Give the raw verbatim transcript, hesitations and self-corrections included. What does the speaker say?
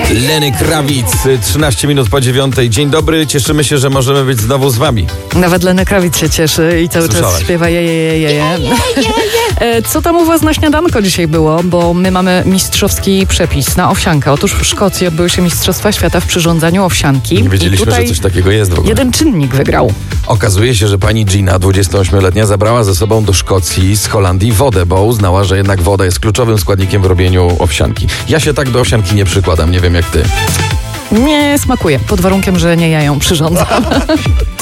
Lenny Kravitz, trzynaście minut po dziewiątej. Dzień dobry, cieszymy się, że możemy być znowu z wami. Nawet Lenny Kravitz się cieszy i cały Słyszałaś? czas śpiewa je, je, je, je, je. Co tam u was na śniadanko dzisiaj było? Bo my mamy mistrzowski przepis na owsiankę. Otóż w Szkocji odbyły się Mistrzostwa Świata w przyrządzaniu owsianki. Nie wiedzieliśmy, I tutaj że coś takiego jest w ogóle. jeden czynnik wygrał. Okazuje się, że pani Gina, dwudziestoośmioletnia, zabrała ze sobą do Szkocji z Holandii wodę, bo uznała, że jednak woda jest kluczowym składnikiem w robieniu owsianki. Ja się tak do owsianki nie przykładam, nie wiem jak ty. Nie smakuje, pod warunkiem, że nie ja ją przyrządzam.